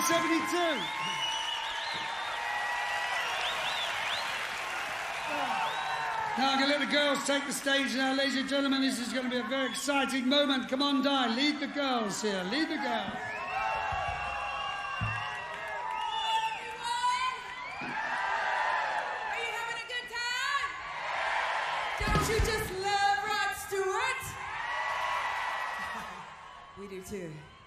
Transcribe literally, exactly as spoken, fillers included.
seventy-two. Now I'm going to let the girls take the stage now. Ladies and gentlemen, this is going to be a very exciting moment. Come on, Di, lead the girls here. Lead the girls. Don't you just love Rod Stewart? We do too.